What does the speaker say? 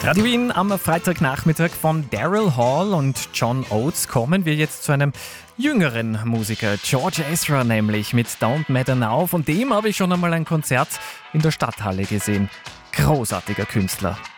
Radio Wien am Freitagnachmittag. Von Daryl Hall und John Oates kommen wir jetzt zu einem jüngeren Musiker, George Ezra nämlich, mit Don't Matter Now. Von dem habe ich schon einmal ein Konzert in der Stadthalle gesehen. Großartiger Künstler.